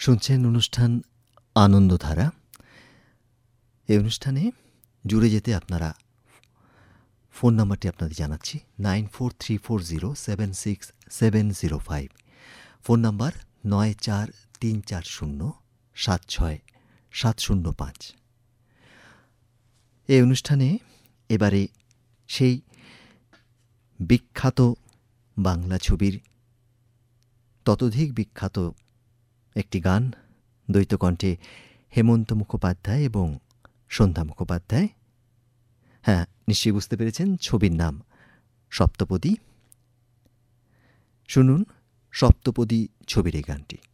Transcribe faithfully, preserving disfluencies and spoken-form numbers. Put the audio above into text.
শুনছেন অনুষ্ঠান আনন্দধারা। এই অনুষ্ঠানে জুড়ে যেতে আপনারা ফোন নাম্বারটি আপনাদের জানাচ্ছি nine four three four zero seven six seven zero five. Phone number নয় চার তিন চার শূন্য সাত ছয় সাত শূন্য পাঁচ। এই অনুষ্ঠানে এবারে সেই বিখ্যাত বাংলা ছবির ততোধিক বিখ্যাত একটি গান, দ্বৈতকণ্ঠে হেমন্ত মুখোপাধ্যায় এবং সন্ধ্যা মুখোপাধ্যায়। হ্যাঁ, নিশ্চয়ই বুঝতে পেরেছেন ছবির নাম সপ্তপদী। শুনুন সপ্তপদী ছবির এই গানটি।